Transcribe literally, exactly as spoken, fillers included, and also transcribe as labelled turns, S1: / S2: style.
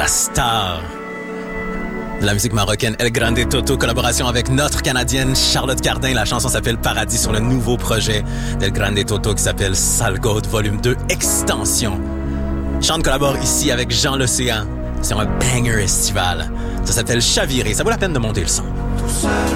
S1: la star de la musique marocaine, El Grande Toto, collaboration avec notre Canadienne Charlotte Cardin. La chanson s'appelle Paradis sur le nouveau projet d'El Grande Toto qui s'appelle Salgold Volume deux Extension. Chante collabore ici avec Jean L'Océan. C'est un banger estival. Ça s'appelle Chavirer. Ça vaut la peine de monter le son.